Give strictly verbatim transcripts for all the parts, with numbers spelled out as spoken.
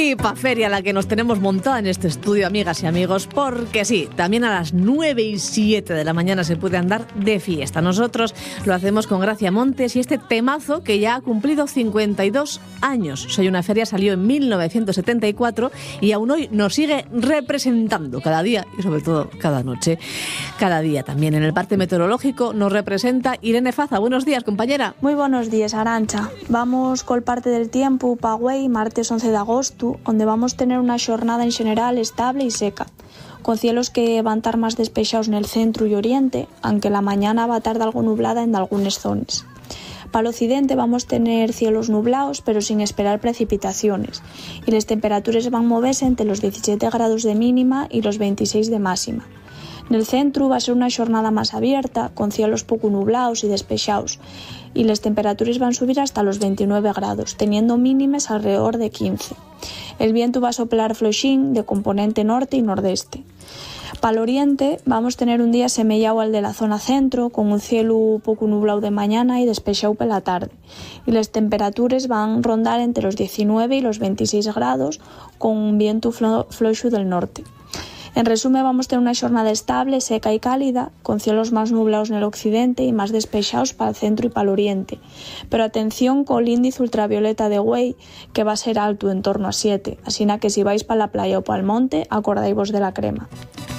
pa' feria la que nos tenemos montada en este estudio, amigas y amigos, porque sí, también a las nueve y siete de la mañana se puede andar de fiesta. Nosotros lo hacemos con Gracia Montes y este temazo que ya ha cumplido cincuenta y dos años. Soy una feria, salió en mil novecientos setenta y cuatro y aún hoy nos sigue representando cada día y sobre todo cada noche. Cada día también en el parte meteorológico nos representa Irene Faza. Buenos días, compañera. Muy buenos días, Arancha. Vamos col parte del tiempo pa Güei, martes once de agosto, donde vamos a tener una jornada en general estable y seca, con cielos que van a estar más despejados en el centro y oriente, aunque la mañana va a estar algo nublada en algunas zonas. Para el occidente vamos a tener cielos nublados, pero sin esperar precipitaciones, y las temperaturas van a moverse entre los diecisiete grados de mínima y los veintiséis de máxima. En el centro va a ser una jornada más abierta, con cielos poco nublados y despejados, y las temperaturas van a subir hasta los veintinueve grados, teniendo mínimas alrededor de quince. El viento va a soplar floxín de componente norte y nordeste. Para el oriente vamos a tener un día semellado al de la zona centro, con un cielo poco nublado de mañana y despejado por la tarde, y las temperaturas van a rondar entre los diecinueve y los veintiséis grados, con un viento flo- floxo del norte. En resumen, vamos a tener una jornada estable, seca y cálida, con cielos más nublados en el occidente y más despejados para el centro y para el oriente. Pero atención con el índice ultravioleta de Güei, que va a ser alto, en torno a siete. Así que si vais para la playa o para el monte, acordáis de la crema.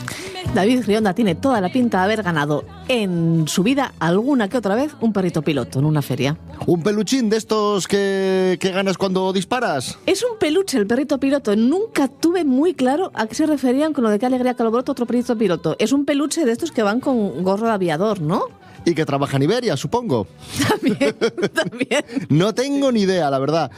David Rionda tiene toda la pinta de haber ganado en su vida alguna que otra vez un perrito piloto en una feria. ¿Un peluchín de estos que, que ganas cuando disparas? Es un peluche el perrito piloto. Nunca tuve muy claro a qué se referían con lo de qué alegría que lo broto otro perrito piloto. Es un peluche de estos que van con gorro de aviador, ¿no? Y que trabaja en Iberia, supongo. También, también. No tengo ni idea, la verdad.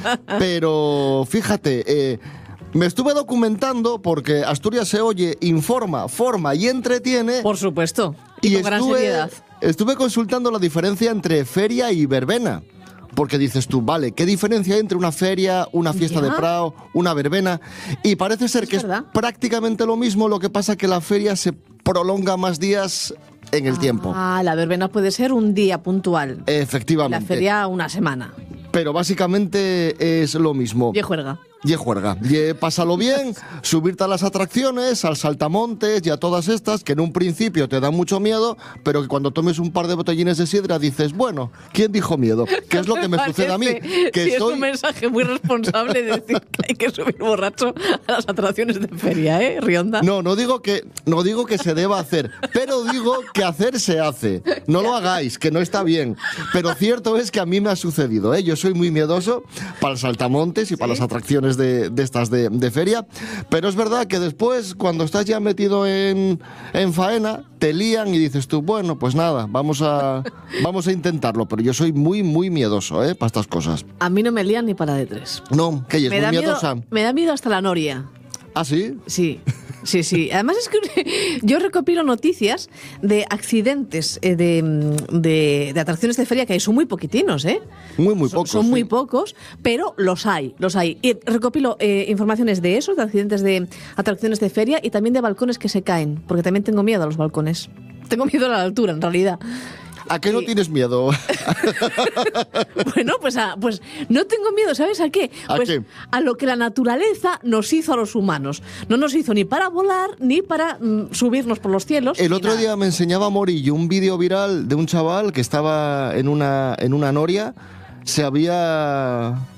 Pero fíjate, eh, me estuve documentando porque Asturias se oye, informa, forma y entretiene. Por supuesto. Y, y con gran seriedad. Estuve consultando la diferencia entre feria y verbena. Porque dices tú, vale, ¿qué diferencia hay entre una feria, una fiesta ¿Ya? de Prado, una verbena? Y parece ser es que verdad. es prácticamente lo mismo, lo que pasa que la feria se prolonga más días en el ah, tiempo. Ah, la verbena puede ser un día puntual. Efectivamente. La feria una semana. Pero básicamente es lo mismo. Y juerga. Y juerga. Y pásalo bien, subirte a las atracciones, al saltamontes y a todas estas que en un principio te dan mucho miedo, pero que cuando tomes un par de botellines de sidra dices, bueno, ¿quién dijo miedo? ¿Qué es lo que me sucede a mí? Que sí, soy... es un mensaje muy responsable decir que hay que subir borracho a las atracciones de feria, ¿eh, Rionda? No, no digo que, no digo que se deba hacer, pero digo que hacer se hace. No lo hagáis, que no está bien. Pero cierto es que a mí me ha sucedido, ¿eh? Yo soy muy miedoso para el saltamontes y ¿Sí? para las atracciones De, de estas de, de feria, pero es verdad que después cuando estás ya metido en, en faena te lían y dices tú, bueno, pues nada, vamos a vamos a intentarlo, pero yo soy muy muy miedoso, ¿eh? Para estas cosas. A mí no me lían ni para de tres. No, que es me muy da miedosa. Miedo, me da miedo hasta la noria. ¿Ah, sí? Sí. Sí, sí. Además es que yo recopilo noticias de accidentes eh, de, de, de atracciones de feria que hay. Son muy poquitinos, ¿eh? Muy, muy pocos. Son, son sí. muy pocos, pero los hay, los hay. Y recopilo eh, informaciones de esos, de accidentes de atracciones de feria y también de balcones que se caen, porque también tengo miedo a los balcones. Tengo miedo a la altura, en realidad. ¿A qué no y... tienes miedo? Bueno, pues, a, pues no tengo miedo, ¿sabes a qué? ¿A pues qué? A lo que la naturaleza nos hizo a los humanos. No nos hizo ni para volar, ni para mm, subirnos por los cielos. El otro nada. día me enseñaba Morillo un vídeo viral de un chaval que estaba en una, en una noria, se había